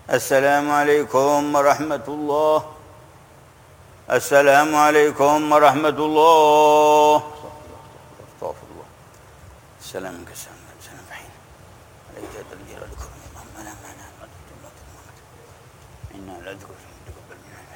السلام عليكم ورحمة الله. السلام عليكم ورحمة الله. استغفر الله. السلام عليكم. السلام بحين عليك الجلال والإكرام. اللهم لا مانع لما تطلب إنا لا ذكر